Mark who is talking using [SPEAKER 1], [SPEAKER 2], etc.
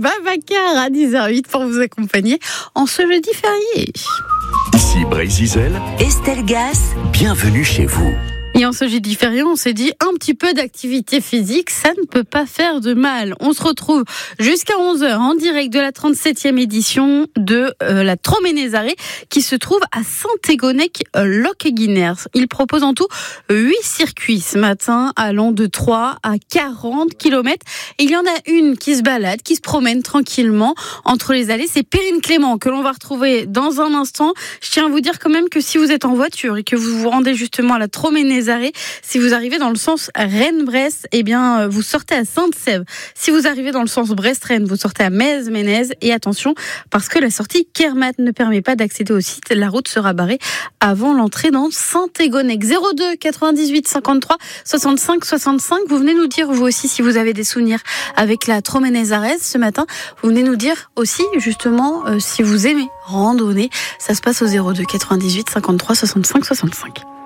[SPEAKER 1] Babacar à 10h08 pour vous accompagner en ce jeudi férié.
[SPEAKER 2] Ici Brézizel,
[SPEAKER 3] Estelle Gas,
[SPEAKER 2] bienvenue chez vous.
[SPEAKER 1] Et en ce jeudi férié, on s'est dit un petit peu d'activité physique, ça ne peut pas faire de mal. On se retrouve jusqu'à 11h en direct de la 37e édition de la Troménézarée qui se trouve à Saint-Égonec-Locqueguiners. Il propose en tout 8 circuits ce matin allant de 3 à 40 km. Et il y en a une qui se balade, qui se promène tranquillement entre les allées. C'est Perrine Clément que l'on va retrouver dans un instant. Je tiens à vous dire quand même que si vous êtes en voiture et que vous vous rendez justement à la Troménézarée, si vous arrivez dans le sens Rennes-Brest, eh bien, vous sortez à Sainte-Sève. Si vous arrivez dans le sens Brest-Rennes, vous sortez à Metz-Ménez. Et attention, parce que la sortie Kermat ne permet pas d'accéder au site. La route sera barrée avant l'entrée dans Saint-Égonec. 02 98 53 65 65. Vous venez nous dire, vous aussi, si vous avez des souvenirs avec la Troménézarée ce matin. Vous venez nous dire aussi, justement, si vous aimez randonner. Ça se passe au 02 98 53 65 65.